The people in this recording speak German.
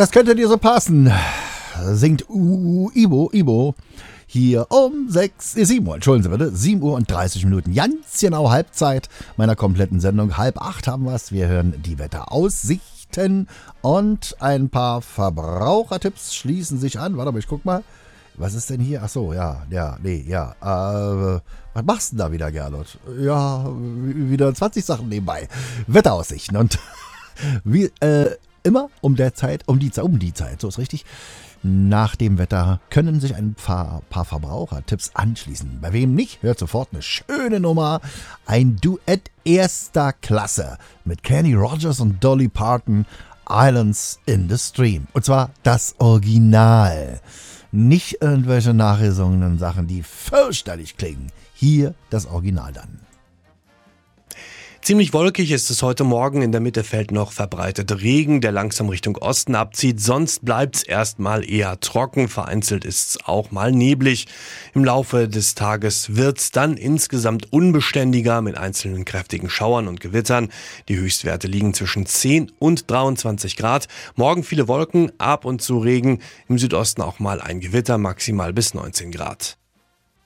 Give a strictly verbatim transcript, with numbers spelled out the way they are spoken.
Das könnte dir so passen, singt U Ibo, Ibo. Hier um sechs, äh, sieben Uhr, entschuldigen Sie bitte, sieben Uhr und dreißig Minuten. Ganz genau Halbzeit meiner kompletten Sendung. Halb acht haben wir es. Wir hören die Wetteraussichten und ein paar Verbrauchertipps schließen sich an. Warte mal, ich guck mal. Was ist denn hier? Ach so, ja, ja, nee, ja. Äh, was machst du denn da wieder, Gernot? Ja, wieder zwanzig Sachen nebenbei. Wetteraussichten und wie äh, immer um der Zeit, um die, um die Zeit, so ist richtig. Nach dem Wetter können sich ein paar, paar Verbrauchertipps anschließen. Bei wem nicht, hört sofort eine schöne Nummer. Ein Duett erster Klasse mit Kenny Rogers und Dolly Parton, Islands in the Stream. Und zwar das Original. Nicht irgendwelche nachgesungenen Sachen, die fürchterlich klingen. Hier das Original dann. Ziemlich wolkig ist es heute Morgen. In der Mitte fällt noch verbreitet Regen, der langsam Richtung Osten abzieht. Sonst bleibt es erstmal eher trocken. Vereinzelt ist es auch mal neblig. Im Laufe des Tages wird es dann insgesamt unbeständiger mit einzelnen kräftigen Schauern und Gewittern. Die Höchstwerte liegen zwischen zehn und dreiundzwanzig Grad. Morgen viele Wolken, ab und zu Regen. Im Südosten auch mal ein Gewitter, maximal bis neunzehn Grad.